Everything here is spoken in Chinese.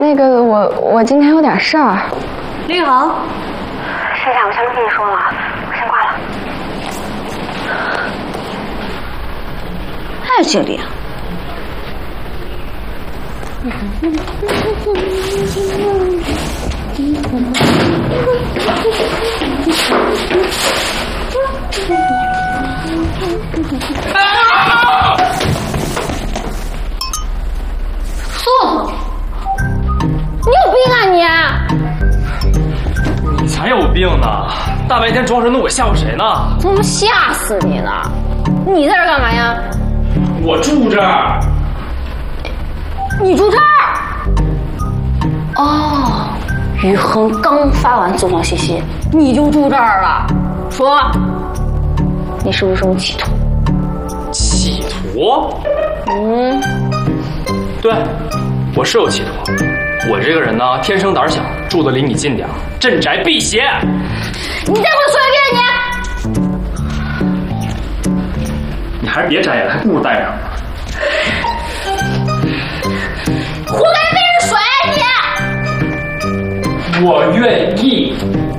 那个，我今天有点事儿。 李宇航， 剩下我先不跟你说了，我先挂了。 还有经理啊？ 宋，你有病啊你！ 你才有病呢！大白天装神弄鬼吓唬谁呢？ 怎么吓死你呢？你在这干嘛呀？ 我住这儿。 你住这儿？哦，宇恒刚发完纵火信息，你就住这儿了。说，你是不是有企图？ 企图？对，我是有企图。我这个人呢，天生胆小，住得离你近点，镇宅辟邪。 你再给我说一遍你还是别摘了，还不如戴上。 活该被人甩你！ 我愿意。